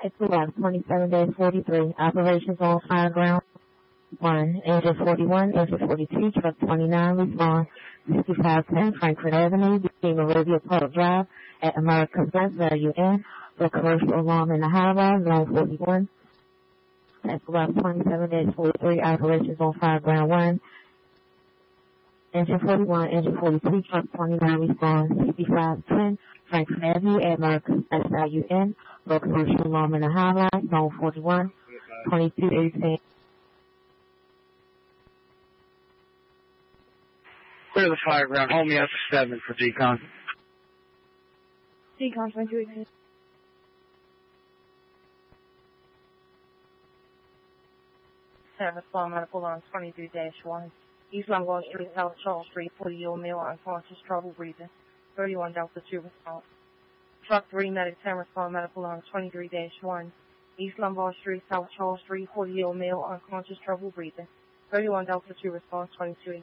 It's 27-43. Operations on fire ground 1. Engine 41, engine 42, truck 29, respond 6510 Frankfurt Avenue, between Arabia Park Drive at American Best Value Inn, for commercial alarm in the high rise, zone 41. That's 27-43. Operations on fire ground 1. Engine 41, engine 42, truck 29, respond 6510 Frankfurt Avenue at American Best Value Inn, for commercial alarm in the high rise, zone 41, 2218. Clear the fire ground. Hold me up to 7 for decon. Decon 2218. Respond medical on 23-1. East Longwall Street, South Charles Street, 40-year-old male, unconscious, trouble breathing. 31 Delta 2 response. Truck 3 medic 10 respond medical on 23-1. East Lombard Street, South Charles Street, 40-year-old male, unconscious, trouble breathing. 31 Delta 2 response 2218.